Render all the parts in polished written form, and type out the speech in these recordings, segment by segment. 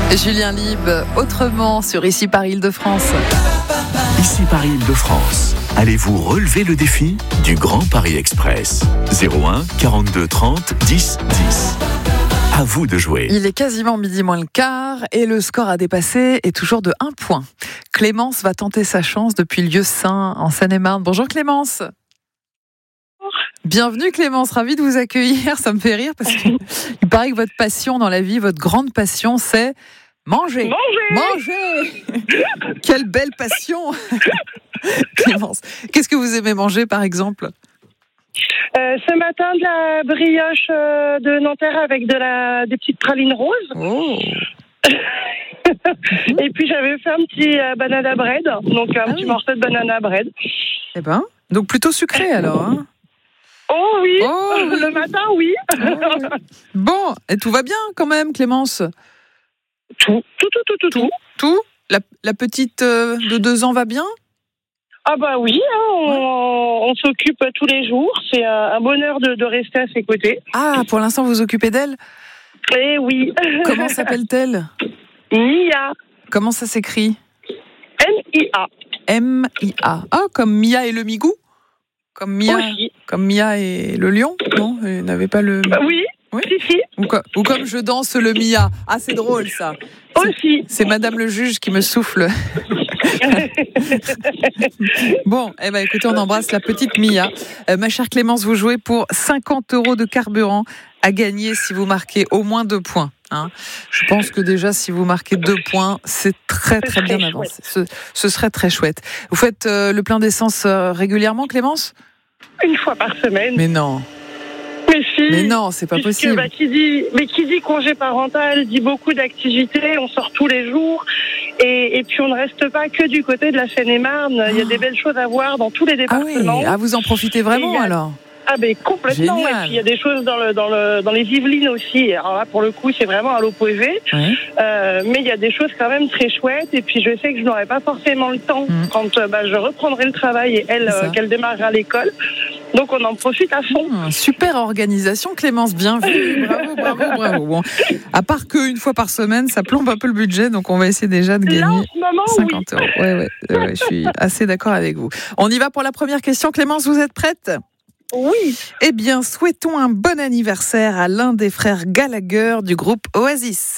Julien Lieb, autrement sur Ici Paris Île-de-France. Ici Paris Île-de-France. Allez-vous relever le défi du Grand Paris Express? 01 42 30 10 10. À vous de jouer. Il est quasiment midi moins le quart et le score à dépasser est toujours de 1 point. Clémence va tenter sa chance depuis Lieu-Saint en Seine-et-Marne. Bonjour Clémence. Bienvenue Clémence, ravie de vous accueillir. Ça me fait rire parce qu'il paraît que votre passion dans la vie, votre grande passion, c'est manger. Manger. Quelle belle passion. Clémence, qu'est-ce que vous aimez manger par exemple? Ce matin, de la brioche de Nanterre avec des petites pralines roses. Oh. Et puis j'avais fait un petit banana bread, donc un petit morceau de banana bread. Eh ben, donc plutôt sucré alors, hein? Oh oui, Oh, oui. Le matin, oui. Oh, oui. Bon, et tout va bien quand même, Clémence? Tout. Tout? La petite de 2 ans va bien? Ah bah oui, on s'occupe tous les jours. C'est un bonheur de rester à ses côtés. Ah, pour l'instant, vous vous occupez d'elle? Eh oui. Comment s'appelle-t-elle? Mia. Comment ça s'écrit? M-I-A. M-I-A. Ah, comme Mia et le Migou? Comme Mia et le lion? Non, elle n'avait pas le... Oui. Oui. Si. Ou comme je danse le Mia. Ah, c'est drôle ça. Aussi. C'est Madame le juge qui me souffle. Bon, eh ben, écoutez, on embrasse la petite Mia. Ma chère Clémence, vous jouez pour 50 € de carburant à gagner si vous marquez au moins 2 points. Hein. Je pense que déjà, si vous marquez 2 points, c'est très bien avancé. Ce serait très chouette. Vous faites le plein d'essence régulièrement, Clémence? Une fois par semaine. Mais non. Mais si. Mais non, c'est pas possible. Qui dit congé parental dit beaucoup d'activités. On sort tous les jours. Et puis on ne reste pas que du côté de la Seine-et-Marne. Il y a des belles choses à voir dans tous les départements. Ah oui, vous en profitez vraiment alors? Ah ben complètement. Génial. Et puis il y a des choses dans les Yvelines aussi. Alors là pour le coup c'est vraiment à l'opposé. Oui. Mais il y a des choses quand même très chouettes. Et puis je sais que je n'aurai pas forcément le temps quand je reprendrai le travail et qu'elle démarrera l'école. Donc on en profite à fond. Super organisation Clémence, bien vu. Bravo. Bon, à part qu'une fois par semaine, ça plombe un peu le budget. Donc on va essayer déjà de gagner là, en ce moment, 50 €. Ouais, je suis assez d'accord avec vous. On y va pour la première question. Clémence, vous êtes prête? Oui. Eh bien, souhaitons un bon anniversaire à l'un des frères Gallagher du groupe Oasis.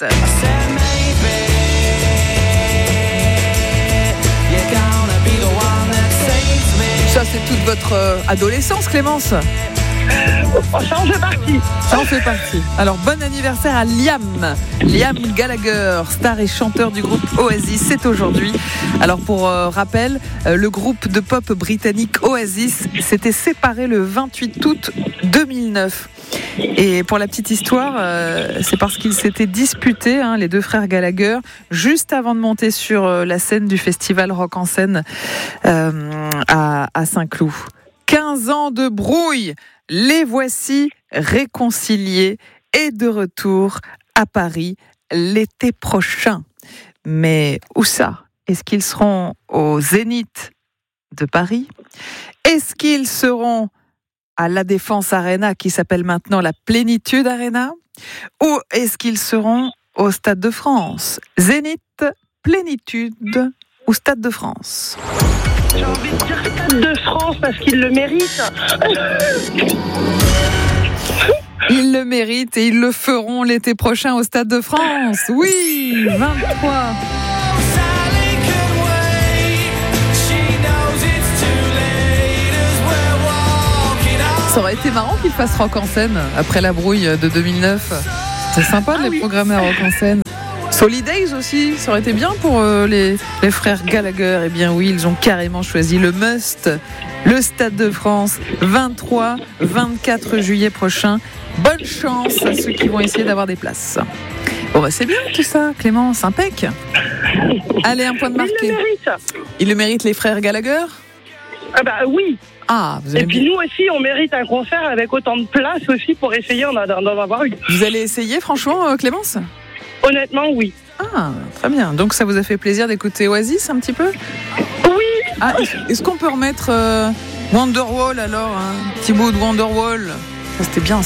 Ça, c'est toute votre adolescence, Clémence. Ça en fait partie. Alors, bon anniversaire à Liam Gallagher, star et chanteur du groupe Oasis, c'est aujourd'hui. Alors, pour rappel, le groupe de pop britannique Oasis s'était séparé le 28 août 2009. Et pour la petite histoire, c'est parce qu'ils s'étaient disputés, les 2 frères Gallagher, juste avant de monter sur la scène du festival Rock en Seine à Saint-Cloud. 15 ans de brouille, les voici réconciliés et de retour à Paris l'été prochain. Mais où ça? Est-ce qu'ils seront au Zénith de Paris? Est-ce qu'ils seront à la Défense Arena, qui s'appelle maintenant la Plénitude Arena? Ou est-ce qu'ils seront au Stade de France? Zénith, Plénitude ou Stade de France? J'ai envie de dire Stade de France parce qu'ils le méritent. Ils le méritent et ils le feront l'été prochain au Stade de France. Oui, 23. Ça aurait été marrant qu'ils fassent Rock en Seine après la brouille de 2009. C'est sympa de les programmer à Rock en Seine. Solidays aussi, ça aurait été bien pour les frères Gallagher. Eh bien oui, ils ont carrément choisi le must, le Stade de France, 23-24 juillet prochain. Bonne chance à ceux qui vont essayer d'avoir des places. Bon bah c'est bien tout ça, Clémence, impec. Allez, un point de marqué. Ils le méritent, les frères Gallagher? Ah bah oui. Ah, vous avez et puis nous aussi, on mérite un concert avec autant de place aussi pour essayer d'en avoir une. Vous allez essayer franchement, Clémence? Honnêtement, oui. Ah, très bien. Donc ça vous a fait plaisir d'écouter Oasis un petit peu? Oui. Ah, est-ce qu'on peut remettre Wonderwall alors, un petit bout de Wonderwall? Ça, c'était bien ça.